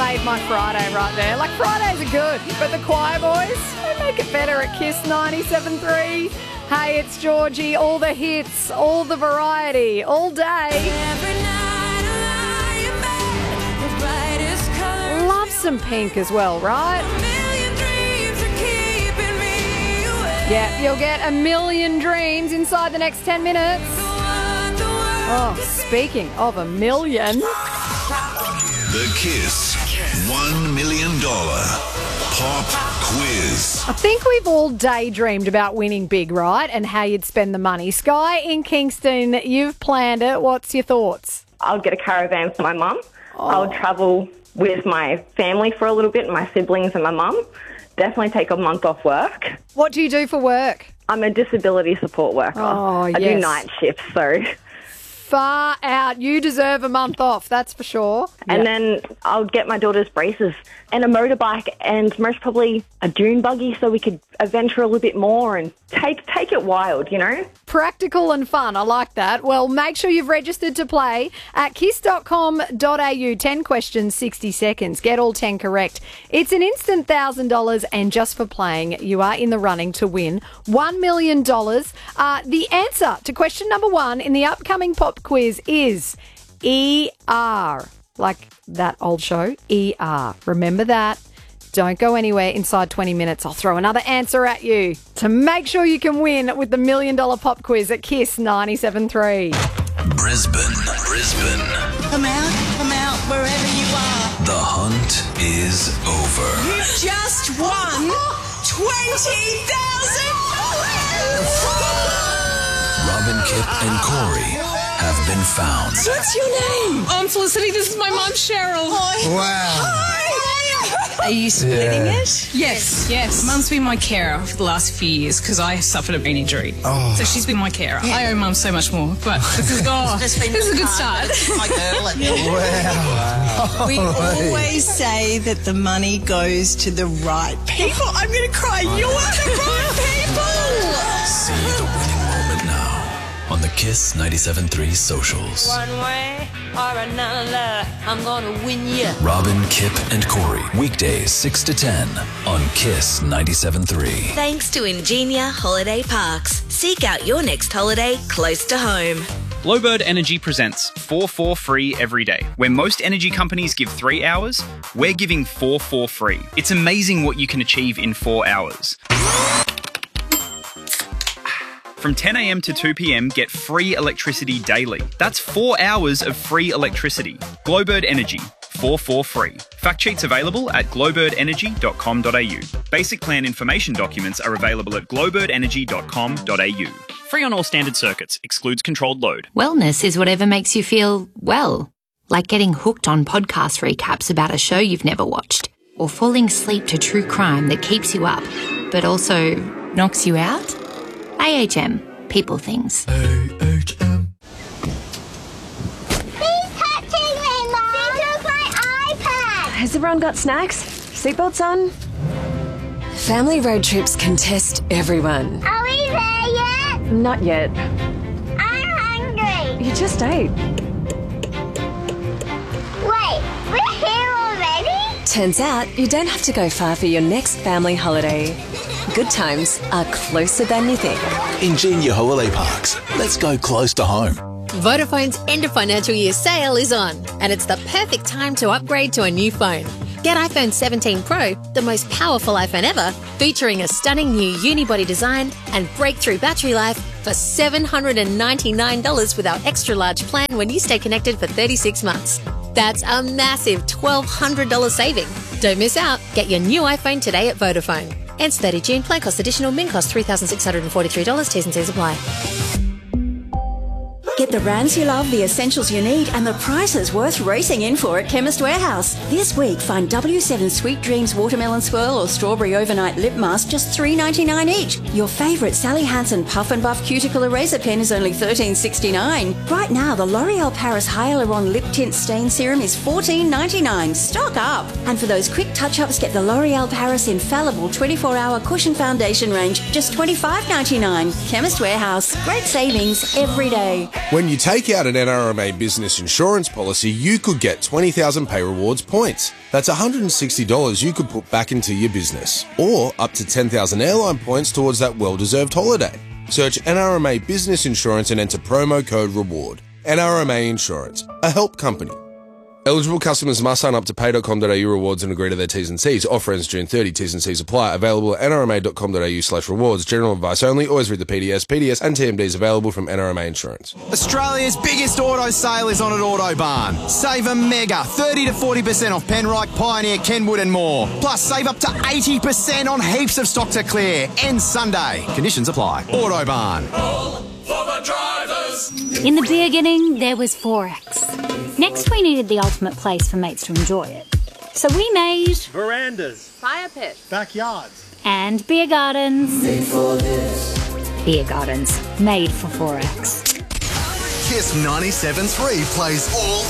made my Friday right there. Like, Fridays are good, but the Choir Boys, they make it better at Kiss 97.3. Hey, it's Georgie. All the hits, all the variety, all day. Love some Pink as well, right? Yeah, you'll get a million dreams inside the next 10 minutes. Oh, speaking of a million. The Kiss $1 million pop quiz. I think we've all daydreamed about winning big, right? And how you'd spend the money. Sky in Kingston, you've planned it. What's your thoughts? I'll get a caravan for my mum. I'll travel with my family for a little bit, my siblings and my mum. Definitely take a month off work. What do you do for work? I'm a disability support worker. Oh, yes. I do night shifts, so... Far out. You deserve a month off, that's for sure. And then I'll get my daughter's braces and a motorbike and most probably a dune buggy so we could adventure a little bit more and take it wild, you know? Practical and fun. I like that. Well, make sure you've registered to play at kiss.com.au. 10 questions, 60 seconds. Get all 10 correct. It's an instant $1,000 and just for playing, you are in the running to win $1 million. The answer to question number 1 in the upcoming pop quiz is ER. Like that old show, ER. Remember that. Don't go anywhere inside 20 minutes. I'll throw another answer at you to make sure you can win with the $1 million pop quiz at Kiss 97.3. Brisbane. Come out, wherever you are. The hunt is over. You've just won $20,000. Robin, Kip and Corey have been found. What's your name? I'm Felicity. This is my mum, Cheryl. Hi. Wow. Hi. Are you splitting it? Yes. Mum's been my carer for the last few years because I suffered a brain injury. Oh. So she's been my carer. I owe Mum so much more, but this is a good start. My girl. Wow. We always say that the money goes to the right people. I'm going to cry. You're the right people. See the winning moment now on the Kiss 97.3 socials. One way or another, I'm gonna win you. Robin, Kip and Corey. Weekdays 6 to 10 on Kiss 97.3. Thanks to Ingenia Holiday Parks. Seek out your next holiday close to home. Glowbird Energy presents 4 for free every day. Where most energy companies give 3 hours, we're giving 4 for free. It's amazing what you can achieve in 4 hours. From 10 a.m. to 2 p.m, get free electricity daily. That's 4 hours of free electricity. Glowbird Energy, 4 for free. Fact sheets available at glowbirdenergy.com.au. Basic plan information documents are available at glowbirdenergy.com.au. Free on all standard circuits, excludes controlled load. Wellness is whatever makes you feel well. Like getting hooked on podcast recaps about a show you've never watched. Or falling asleep to true crime that keeps you up, but also knocks you out. AHM. People things. AHM. He's touching me, Mom! He took my iPad! Has everyone got snacks? Seatbelts on? Family road trips can test everyone. Are we there yet? Not yet. I'm hungry! You just ate. Wait, we're here already? Turns out you don't have to go far for your next family holiday. Good times are closer than you think. Ingenia Holiday Parks. Let's go close to home. Vodafone's end of financial year sale is on, and it's the perfect time to upgrade to a new phone. Get iPhone 17 Pro, the most powerful iPhone ever, featuring a stunning new unibody design and breakthrough battery life for $799 with our extra large plan when you stay connected for 36 months. That's a massive $1,200 saving. Don't miss out. Get your new iPhone today at Vodafone. Ends 30 June. Plan cost additional. Min cost $3,643. T's and C's apply. Get the brands you love, the essentials you need, and the prices worth racing in for at Chemist Warehouse. This week, find W7 Sweet Dreams Watermelon Swirl or Strawberry Overnight Lip Mask just $3.99 each. Your favourite Sally Hansen Puff and Buff Cuticle Eraser Pen is only $13.69. Right now, the L'Oreal Paris Hyaluron Lip Tint Stain Serum is $14.99. Stock up! And for those quick touch-ups, get the L'Oreal Paris Infallible 24-Hour Cushion Foundation range, just $25.99. Chemist Warehouse. Great savings every day. When you take out an NRMA business insurance policy, you could get 20,000 Pay Rewards points. That's $160 you could put back into your business. Or up to 10,000 airline points towards that well-deserved holiday. Search NRMA Business Insurance and enter promo code REWARD. NRMA Insurance, a help company. Eligible customers must sign up to pay.com.au rewards and agree to their T's and C's. Offer ends June 30. T's and C's apply. Available at nrma.com.au/rewards. General advice only. Always read the PDS. PDS and TMDs available from NRMA Insurance. Australia's biggest auto sale is on at Autobarn. Save a mega 30 to 40% off Penrite, Pioneer, Kenwood and more. Plus save up to 80% on heaps of stock to clear. Ends Sunday. Conditions apply. Autobarn. For the drivers. In the beginning, there was Forex. Next, we needed the ultimate place for mates to enjoy it. So we made verandas, fire pits, backyards, and beer gardens. Made for this. Beer gardens, made for Forex. Kiss 97.3 plays all